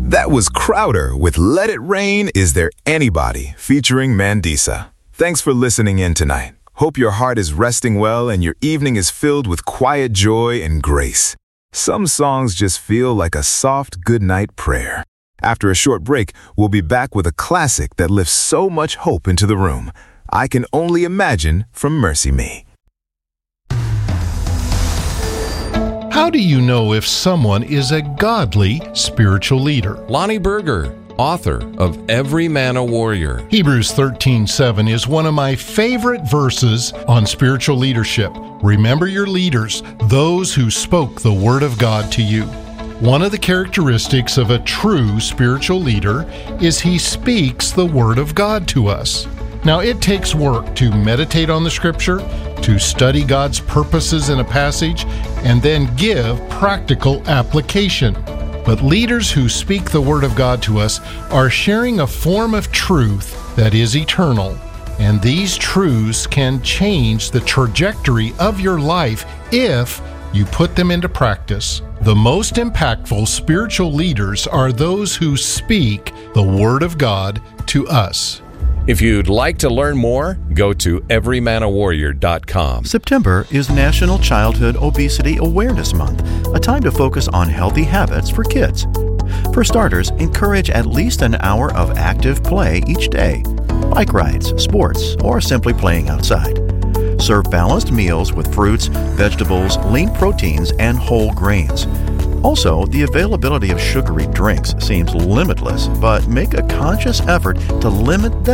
That was Crowder with Let It Rain, Is There Anybody, featuring Mandisa. Thanks for listening in tonight. Hope your heart is resting well and your evening is filled with quiet joy and grace. Some songs just feel like a soft goodnight prayer. After a short break, we'll be back with a classic that lifts so much hope into the room. I Can Only Imagine from Mercy Me. How do you know if someone is a godly spiritual leader? Lonnie Berger, author of Every Man a Warrior. Hebrews 13:7 is one of my favorite verses on spiritual leadership. Remember your leaders, those who spoke the word of God to you. One of the characteristics of a true spiritual leader is he speaks the word of God to us. Now, it takes work to meditate on the scripture, to study God's purposes in a passage, and then give practical application. But leaders who speak the word of God to us are sharing a form of truth that is eternal. And these truths can change the trajectory of your life if you put them into practice. The most impactful spiritual leaders are those who speak the word of God to us. If you'd like to learn more, go to everymanawarrior.com. September is National Childhood Obesity Awareness Month, a time to focus on healthy habits for kids. For starters, encourage at least an hour of active play each day, bike rides, sports, or simply playing outside. Serve balanced meals with fruits, vegetables, lean proteins, and whole grains. Also, the availability of sugary drinks seems limitless, but make a conscious effort to limit them